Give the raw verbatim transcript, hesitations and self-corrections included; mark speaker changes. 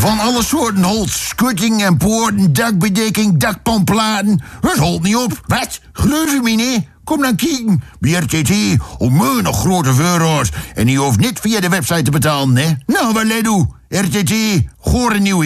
Speaker 1: Van alle soorten holt, schutting en poorten, dakbedekking, dakpanplaten. Het holt niet op. Wat? Geloof je me niet? Kom dan kijken. Bij R T T, onmeunig grote voorraad. En je hoeft niet via de website te betalen, hè? Nou, wat let u? R T T, goor een nieuw